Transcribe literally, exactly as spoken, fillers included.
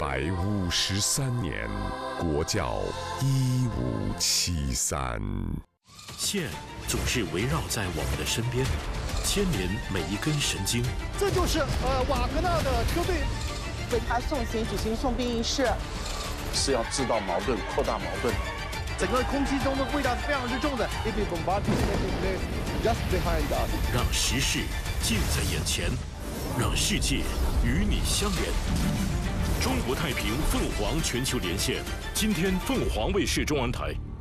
台五十三年，国教一五七三。 线总是围绕在我们的身边，牵连每一根神经。 这就是呃瓦格纳的车队为他送行举行送殡仪式， 是要制造矛盾、扩大矛盾。 整个空气中的味道是非常之重的。If you bombardment taking place just behind us， 让时事近在眼前，让世界与你相连。中国太平凤凰全球连线，今天凤凰卫视中文台。